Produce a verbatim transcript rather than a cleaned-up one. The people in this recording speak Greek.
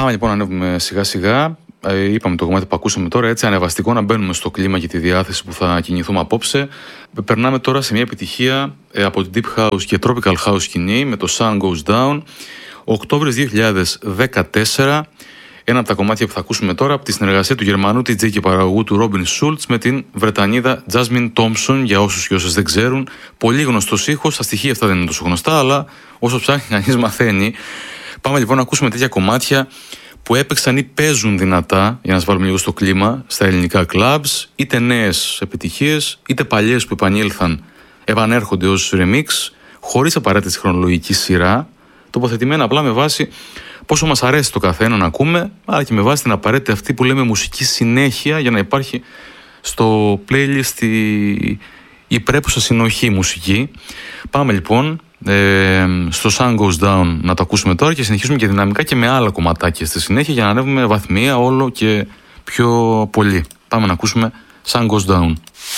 Πάμε λοιπόν να ανέβουμε σιγά σιγά. Ε, είπαμε το κομμάτι που ακούσαμε τώρα, έτσι ανεβαστικό, να μπαίνουμε στο κλίμα και τη διάθεση που θα κινηθούμε απόψε. Περνάμε τώρα σε μια επιτυχία ε, από την Deep House και Tropical House σκηνή με το Sun Goes Down. Οκτώβρης δύο χιλιάδες δεκατέσσερα. Ένα από τα κομμάτια που θα ακούσουμε τώρα από τη συνεργασία του Γερμανού ντι τζέι και παραγωγού του Robin Schulz με την Βρετανίδα Jasmine Thompson. Για όσους και όσες δεν ξέρουν, πολύ γνωστός ήχος. Στα στοιχεία αυτά δεν είναι τόσο γνωστά, αλλά όσο ψάχνει κανείς μαθαίνει. Πάμε λοιπόν να ακούσουμε τέτοια κομμάτια που έπαιξαν ή παίζουν δυνατά, για να σας βάλουμε λίγο στο κλίμα, στα ελληνικά clubs, είτε νέες επιτυχίες, είτε παλιές που επανήλθαν, επανέρχονται ως remix, χωρίς απαραίτητη χρονολογική σειρά, τοποθετημένα απλά με βάση πόσο μας αρέσει το καθένα να ακούμε, αλλά και με βάση την απαραίτητη αυτή που λέμε μουσική συνέχεια, για να υπάρχει στο playlist η, η πρέπουσα συνοχή μουσική. Πάμε λοιπόν ε, στο Sun Goes Down να το ακούσουμε τώρα και συνεχίσουμε και δυναμικά και με άλλα κομματάκια στη συνέχεια για να ανέβουμε βαθμία όλο και πιο πολύ. Πάμε να ακούσουμε Sun Goes Down.